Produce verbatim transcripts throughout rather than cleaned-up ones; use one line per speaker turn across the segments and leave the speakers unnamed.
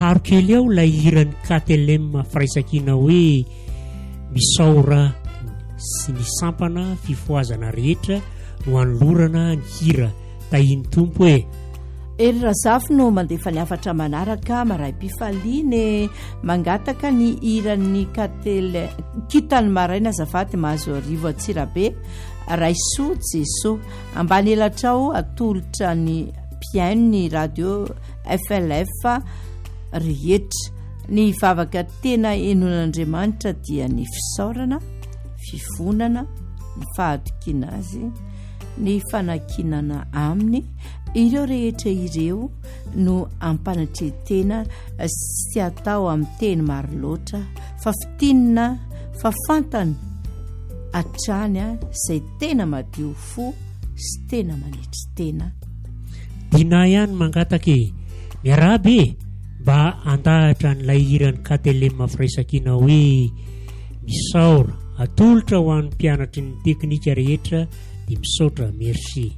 harokely ao ilay hirany katelem firaisankina hoe misaora sy ny sampana fifoazana rehetra no anolorana ny hira tahiny tompo hoe
ery razafy no mandefa ny afatra manaraka maraim-pifaliany mangataka ny hiran'ny katele kitany maraina azafady mahazo arivo atsirabe raisoa jeso ambany elatrao atolotra ny piainy radio F L F rehetra ny vavaka tena enon'Andriamanitra dia ny fisaorana fivonana ny fahadokina azy ny fanakinana aminy ireo rehetra ireo no ampanatretena sy atao amin'ny teny maro loatra fa fitinina fa fantany atrany izay tena madio fo sy tena manetry tena
dina ihany mangataka miarabe mba andahatra n'ilay hirany katelema firaisankina hoe misaora atolotra ho an'ny mpianatry ny teknika rehetra dia misaotra merci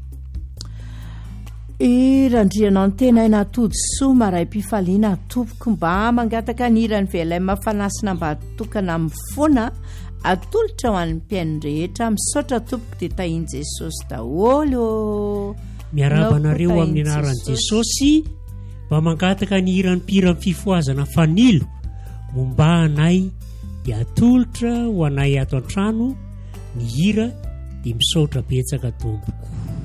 irandriana ny tena ina atody soa maraim-pifaliana atopoko mba mangataka ny hirany velema fanasina mba atokana amin'ny foana atolotra ho an'ny mpiainy rehetra misaotra topoko dia tahiny jesosy daholo
miarabanareo amin'ny anaran'i jesosy mba mangataka ny hirany mpira amin'ny fifoazana fanilo momba anay dia atolotra ho anay ato an-trano ny hira dia misaotra betsaka tompoko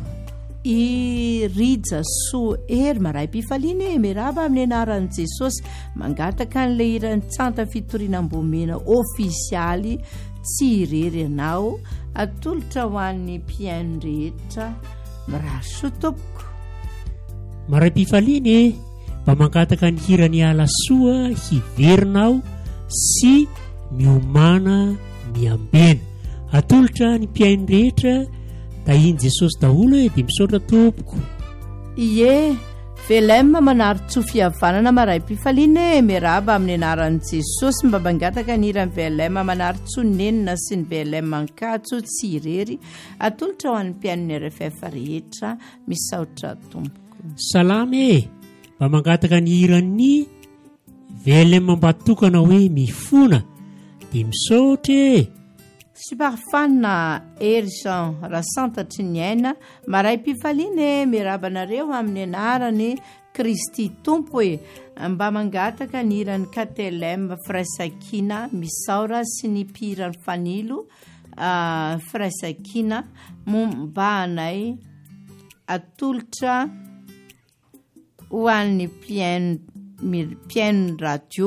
i rija soa ery maraim-pifaliana miraba amin'ny anaran'i jesosy mangataka n'ilay hirany tsanta fitorinam-bomena ofisialy tsy irery anao atolotra ho an'ny mpiainy rehetra miraso tompoko
maraim-pifaliana mba mangataka ny hirany ala soa hiverinao sy miomana miambena atolotra ny mpiainy rehetra tahiny jesosy daholo e dia misaotra tompoko
ie velema manary tsoa fihavanana maraim-pifaliana miraba amin'ny anaran'i jesosy mba mangataka ny hirany velema manary tsoa nenina sy ny velema ankatso tsy irery atolotra ho an'ny mpiain'ny R F F rehetra misaotra tompoko
salama e mba mangataka ny hirany velema mba tokana hoe mifona dia misaotra e
sy parafanina ery Jean rasantatry ny aina maraim-pifaliana mirabanareo amin'ny anarany Kristy tompo e mba mangataka ny hirany katelem firaisankina misaora sy ny mpirany fanilo uh, firaisankina mba anay atolotra ho an'ny mpiainy radio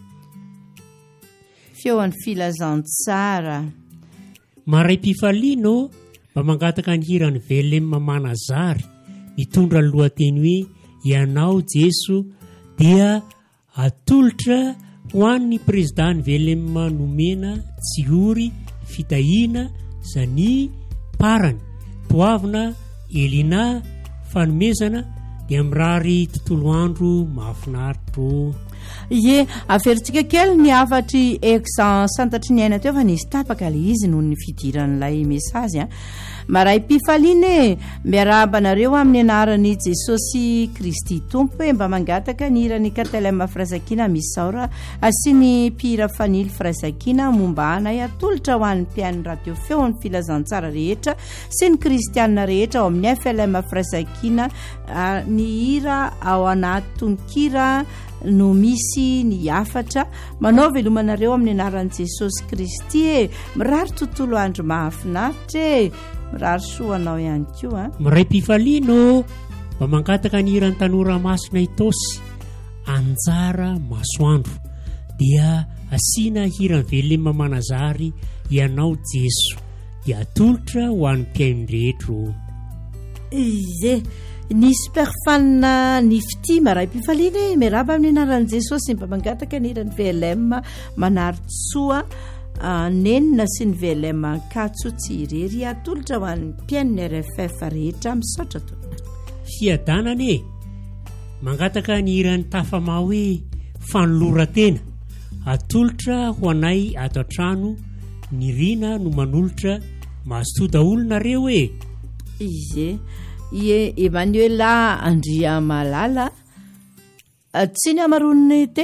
feo an'ny filazantsara
maraim-pifaliana mba mangataka ny hirany velema manazary mitondra ny lohateny hoe ianao jeso dia atolotra ho an'ny président ny velema nomena tsihory fitahiana zany parany toavina elina fanomezana dia mirary tontolo andro mahafinaritra
ie averitsika kely ny afatry exan santatry ny aina teo fa nisy tapaka le izy noho ny fidiran'ilay mesazy a maraim-pifaliana miarabanareo amin'ny anarany jesosy Kristy tompo mba mangataka ny hirany katelema firaisankina misaora sy ny mpira fanily firaisankina momba anay atolotra ho an'ny mpiainy radio feo ny filazantsara rehetra sy ny kristianina rehetra ao amin'ny F L M firaisankina ny hira ao anaty tononkira no misy ny afatra manao velomanareo amin'ny anaran'i jesosy Kristy e mirary tontolo andro mahafinaritra e mirary soanao ihany koa
maraim-pifaliana mba mangataka ny hirany tanora masina itosy anjara masoandro dia asiana hirany velema manazary ianao jeso dia atolotra ho an'ny mpiainy rehetra
ize ny superfanina ny fity maraim-pifaliana miraba amin'ny anaran'i jesosy mba mangataka ny hirany velema manary tsoa nenina sy ny velema ankatso tsy irery atolotra ho an'ny mpiainy R F F rehetra misaotra tompoko
fiadanana e mangataka ny hirany tafama hoe fanoloratena atolotra ho anay ato an-trano ny rina no manolotra mahazo daholo nareo e
ize ie Emmanuela Andria Malala tsy ny amaroniny